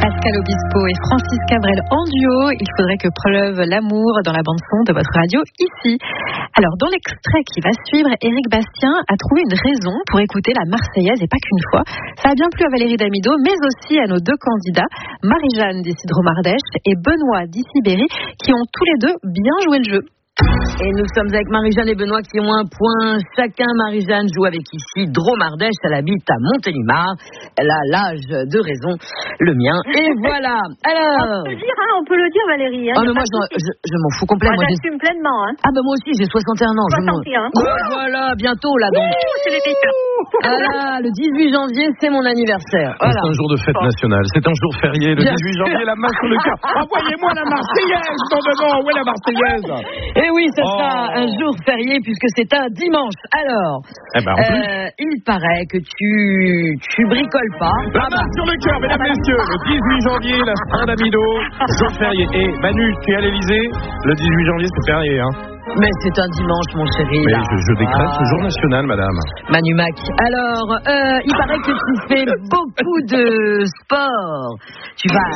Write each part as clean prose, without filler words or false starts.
Pascal Obispo et Francis Cabrel en duo. Il faudrait que pleuve l'amour dans la bande-son de votre radio ici. Alors, dans l'extrait qui va suivre, Éric Bastien a trouvé une raison pour écouter la Marseillaise et pas qu'une fois. Ça a bien plu à Valérie Damido, mais aussi à nos deux candidats, Marie-Jeanne d'ici Dromardèche et Benoît d'ici Berry, qui ont tous les deux bien joué le jeu. Et nous sommes avec Marie-Jeanne et Benoît qui ont un point chacun. Marie-Jeanne joue avec ici Dromardèche, elle habite à Montélimar. Elle a l'âge de raison, le mien. Et voilà. Alors. On peut le dire, Valérie. Ah, mais moi, je m'en fous complètement. Moi, j'assume pleinement. Ah, ben moi aussi, j'ai 61 ans. 61. Voilà, bientôt là donc. C'est les payeurs. Voilà, le 18 janvier, c'est mon anniversaire. Voilà. C'est un jour de fête nationale. C'est un jour férié. Le 18 janvier, la main sur le cœur. Envoyez-moi la Marseillaise, ton devant. Où est la Marseillaise? Et oui, ce sera un jour férié puisque c'est un dimanche. Alors, il paraît que tu bricoles pas. La main sur le cœur, mesdames, messieurs. Le 18 janvier, la Saint-Damido, jour férié. Et Manu, tu es à l'Élysée. Le 18 janvier, c'est férié, hein. Mais c'est un dimanche, mon chéri. Mais je décrète ce jour national, madame. Manu Mac. Alors, il paraît que tu fais beaucoup de sport. Tu vas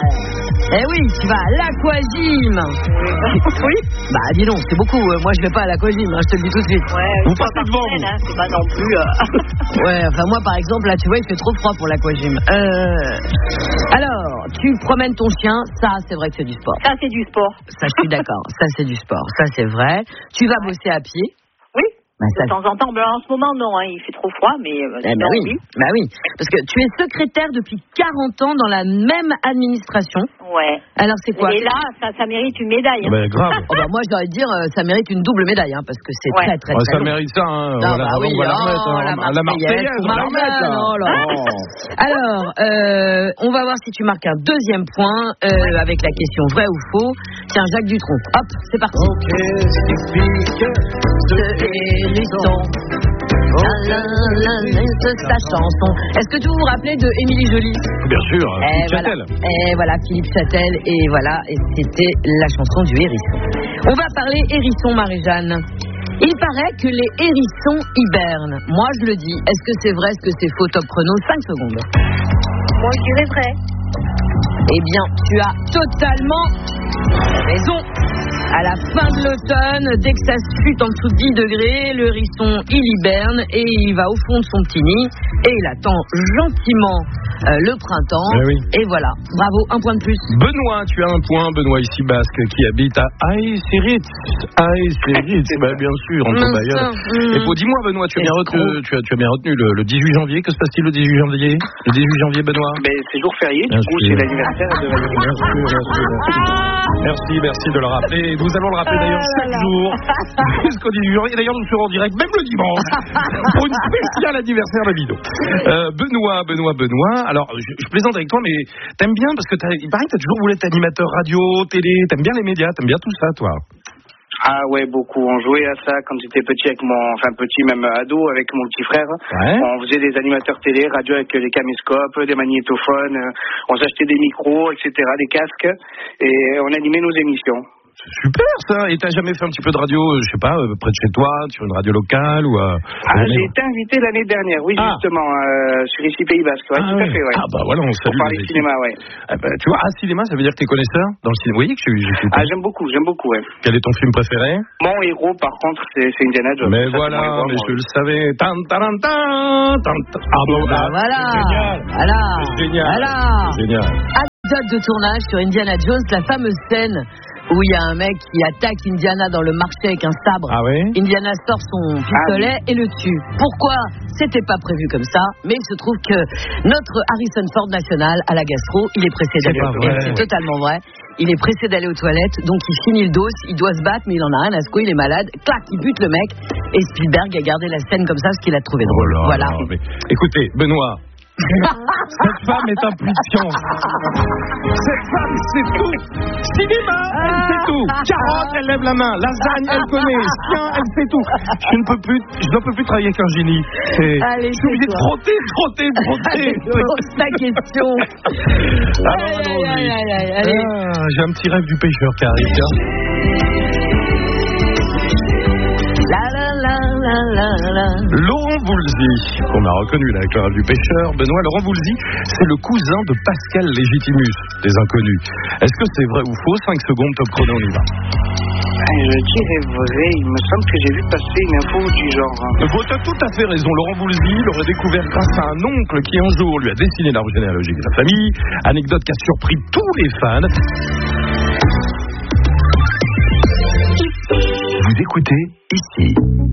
à l'aquagym. Oui. Bah, dis donc, c'est beaucoup. Moi, je vais pas à l'aquagym, je te le dis tout de suite. Ouais, vous partez devant, vous. C'est pas non plus. Ouais, enfin, moi, par exemple, là, tu vois, il fait trop froid pour l'aquagym. Alors, tu promènes ton chien. Ça, c'est vrai que c'est du sport. Ça, c'est du sport. Ça, je suis d'accord. Ça, c'est du sport. Ça, c'est vrai. Tu vas bosser à pied. Oui. Bah, de temps en temps. Ben, en ce moment, non. Il fait trop froid, mais... oui. Parce que tu es secrétaire depuis 40 ans dans la même administration. Ouais. Alors, c'est quoi? Et là, ça mérite une médaille. Hein. Ben, grave. Moi, je dois dire, ça mérite une double médaille, parce que c'est très, très, très ça long. mérite ça, hein. Ah, On va la remettre, la Marseillaise, on va la remettre, là. Alors, on va voir si tu marques un deuxième point avec la question vrai ou faux. Tiens, Jacques Dutronc. Hop, c'est parti. De hérisson. Sa chanson. Est-ce que vous vous rappelez de Émilie Joly? Bien sûr, Philippe Châtel. Et voilà, Philippe Châtel. Et voilà, et c'était la chanson du hérisson. On va parler hérisson, Marie-Jeanne. Il paraît que les hérissons hibernent. Moi, je le dis. Est-ce que c'est vrai? Est-ce que c'est faux? Top chrono, 5 secondes. Moi, je dirais vrai. Eh bien, tu as totalement raison. À la fin de l'automne, dès que ça chute en dessous de 10 degrés, le hérisson, il hiberne et il va au fond de son petit nid et il attend gentiment le printemps. Et voilà, bravo, un point de plus. Benoît, tu as un point. Benoît ici basque qui habite à Aes-Séritz. Bah, bien sûr, en Bayonne. Et dis-moi, Benoît, tu as bien retenu le 18 janvier. Que se passe-t-il le 18 janvier? Le 18 janvier, Benoît? C'est jour férié, du coup, c'est l'anniversaire de Valérie. Merci de le rappeler. Nous allons le rappeler d'ailleurs chaque jour jusqu'au 18 janvier. D'ailleurs, nous serons en direct même le dimanche pour une spéciale anniversaire de Bido. Benoît. Alors, je plaisante avec toi, mais t'aimes bien parce que il paraît que t'as toujours voulu être animateur radio, télé. T'aimes bien les médias, t'aimes bien tout ça, toi. Ah ouais, beaucoup. On jouait à ça quand j'étais petit petit, même ado, avec mon petit frère. Ouais. On faisait des animateurs télé, radio avec des caméscopes, des magnétophones. On s'achetait des micros, etc., des casques, et on animait nos émissions. Super ça. Et t'as jamais fait un petit peu de radio, je sais pas, près de chez toi, sur une radio locale ou j'ai été invité l'année dernière, oui, justement, sur ici Pays Basque, tout à fait, ouais. Ah bah voilà, on salue. Pour parler cinéma, ouais. Tu vois, cinéma, ça veut dire que t'es connaisseur dans le cinéma. Oui, que j'aime beaucoup, ouais. Quel est ton film préféré? Mon héros, par contre, c'est Indiana Jones. Mais voilà, je le savais. Ah bon, voilà. C'est génial. Génial. Anecdote de tournage sur Indiana Jones, la fameuse scène où il y a un mec qui attaque Indiana dans le marché avec un sabre. Ah oui? Indiana sort son pistolet et le tue. Pourquoi? C'était pas prévu comme ça, mais il se trouve que notre Harrison Ford national à la gastro, il est pressé d'aller aux toilettes. C'est totalement vrai. Il est pressé d'aller aux toilettes, donc il finit le dos, il doit se battre, mais il en a rien à secouer, il est malade. Clac, il bute le mec. Et Spielberg a gardé la scène comme ça parce qu'il a trouvé drôle. Voilà. Mais, écoutez, Benoît. Cette femme est un puits de science. Cette femme, c'est tout. Cinéma, elle sait tout. Carotte, elle lève la main. Lasagne, elle connaît. Chien, elle sait tout. Je ne peux plus travailler avec un génie. Allez, je suis obligé de frotter. Allez, pose ta question. Allez. J'ai un petit rêve du pêcheur qui arrive. La. Laurent Voulzy, qu'on a reconnu là avec le rêve du pêcheur. Benoît, Laurent Voulzy, c'est le cousin de Pascal Légitimus, des Inconnus. Est-ce que c'est vrai ou faux? 5 secondes, top chrono, on y va. Je dirais vrai, il me semble que j'ai vu passer une info du genre. Tu as tout à fait raison, Laurent Voulzy l'aurait découvert grâce à un oncle qui un jour lui a dessiné l'arbre généalogique de la famille, anecdote qui a surpris tous les fans. Vous écoutez ici.